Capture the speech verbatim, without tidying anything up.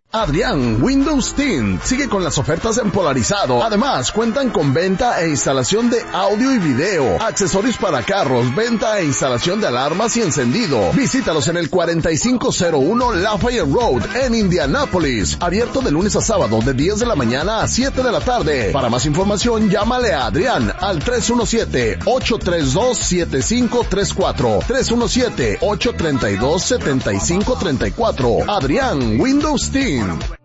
Adrián Windows Tint sigue con las ofertas en Polarizado. Además, cuentan con venta e instalación de audio y video, accesorios para carros, venta e instalación de alarmas y encendido. Visítalos en el cuarenta y cinco cero uno Lafayette Road en Indianápolis. Abierto de lunes a sábado de diez de la mañana a siete de la tarde. Para más información, llámale a Adrián al tres uno siete, ocho tres dos, siete cinco tres cuatro. tres uno siete, ocho tres dos, siete cinco tres cuatro. Adrián Windows Tint.